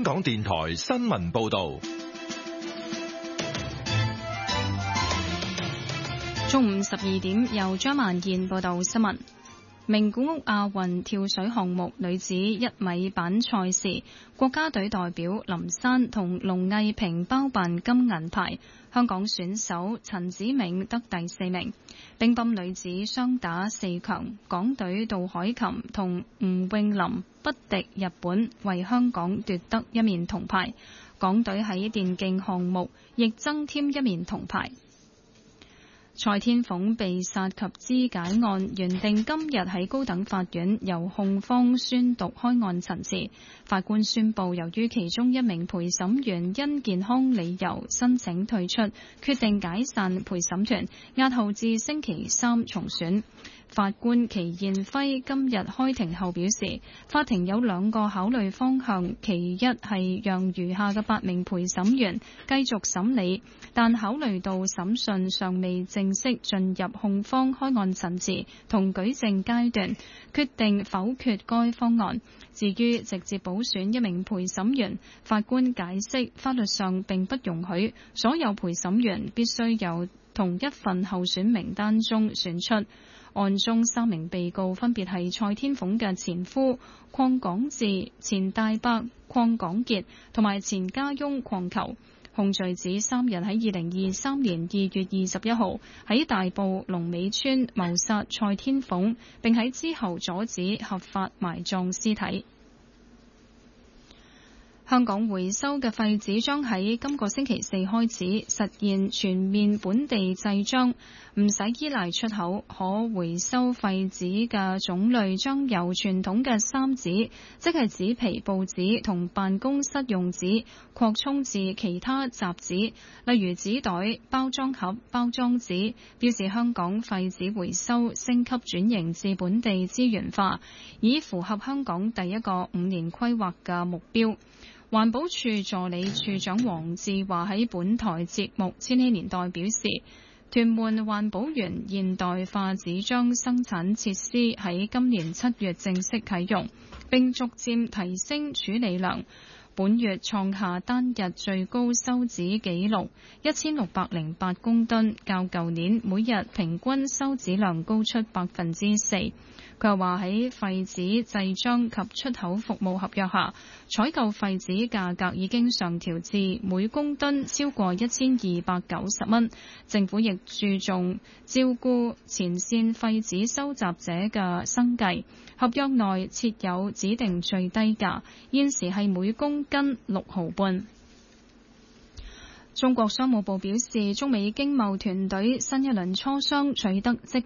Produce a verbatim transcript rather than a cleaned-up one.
港電台新聞報道。 中午十二點，由張曼燕報道新聞。名古屋亞運跳水項目女子一米板賽事，國家隊代表林珊同龍藝萍包辦金銀牌，香港選手陳子銘得第四名。乒乓女子雙打四強，港隊杜海琴同吳詠琳不敵日本，為香港奪得一面銅牌。港隊喺電競項目亦增添一面銅牌。蔡天鳳被殺及肢解案原定今日喺高等法院由控方宣讀開案陳詞，法官宣布由於其中一名陪審員因健康理由申請退出，決定解散陪審團，押後至星期三重選。法官祁燕輝今日開庭後表示，法庭有兩個考慮方向，其一係讓餘下嘅八名陪審員繼續審理，但考慮到審訊尚未正式進入控方開案陳詞同舉證階段，決定否決該方案。至於直接補選一名陪審員，法官解釋法律上並不容許，所有陪審員必須由同一份候選名單中選出。案中三名被告分別係蔡天鳳嘅前夫鄺港智、前大伯鄺港傑同埋前家翁鄺球。控罪指三人喺二零二三年二月二十一號喺大埔龍尾村謀殺蔡天鳳，並喺之後阻止合法埋葬屍體。香港回收嘅廢紙將喺今個星期四開始實現全面本地製裝，唔使依賴出口。可回收廢紙嘅種類將由傳統嘅三紙，即係紙皮、報紙同辦公室用紙，擴充至其他雜紙，例如紙袋、包裝盒、包裝紙，表示香港廢紙回收升級轉型至本地資源化，以符合香港第一個五年規劃嘅目標。環保署助理處長黃志華喺本台節目《千禧年代》表示，屯門環保園現代化紙張生產設施喺今年七月正式啟用，並逐漸提升處理量。本月創下單日最高收紙紀錄一千六百零八公噸，較舊年每日平均收紙量高出百分之四。佢又話喺廢紙製裝及出口服務合約下，採購廢紙價格已經上調至每公噸超過一千二百九十蚊。政府亦注重照顧前線廢紙收集者嘅生計，合約內設有指定最低價，現時係每公斤六毫半。中國商務部表示，中美經貿團隊新一輪磋商取得積極